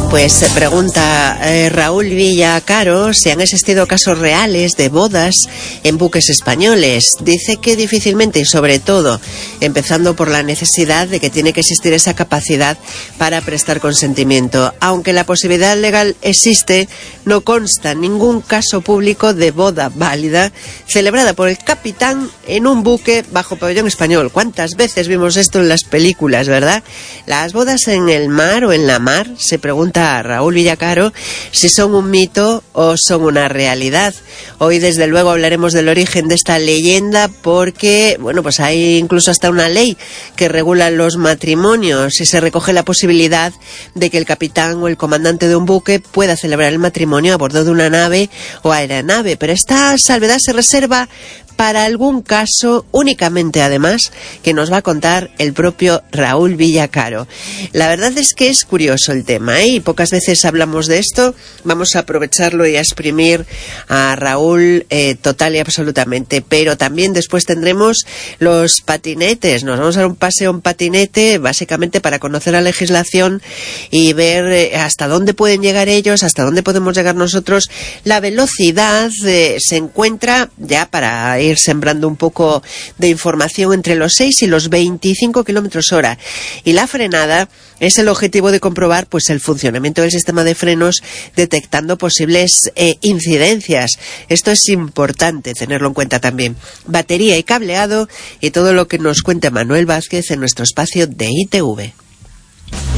Pues se pregunta Raúl Villacaro si han existido casos reales de bodas en buques españoles. Dice que difícilmente, y sobre todo empezando por la necesidad de que tiene que existir esa capacidad para prestar consentimiento. Aunque la posibilidad legal existe, no consta ningún caso público de boda válida celebrada por el capitán en un buque bajo pabellón español. ¿Cuántas veces vimos esto en las películas, verdad? Las bodas en el mar o en la mar, se pregunta a Raúl Villacaro si son un mito o son una realidad. Hoy desde luego hablaremos del origen de esta leyenda porque, bueno, pues hay incluso hasta una ley que regula los matrimonios y se recoge la posibilidad de que el capitán o el comandante de un buque pueda celebrar el matrimonio a bordo de una nave o aeronave, pero esta salvedad se reserva para algún caso únicamente, además, que nos va a contar el propio Raúl Villacaro. La verdad es que es curioso el tema, y pocas veces hablamos de esto. Vamos a aprovecharlo y a exprimir a Raúl total y absolutamente, pero también después tendremos los patinetes. Nos vamos a dar un paseo en patinete, básicamente para conocer la legislación y ver hasta dónde pueden llegar ellos, hasta dónde podemos llegar nosotros. La velocidad se encuentra, ya para ir sembrando un poco de información, entre los 6 y los 25 kilómetros hora. Y la frenada es el objetivo de comprobar pues el funcionamiento del sistema de frenos, detectando posibles incidencias. Esto es importante tenerlo en cuenta también. Batería y cableado y todo lo que nos cuenta Manuel Vázquez en nuestro espacio de ITV.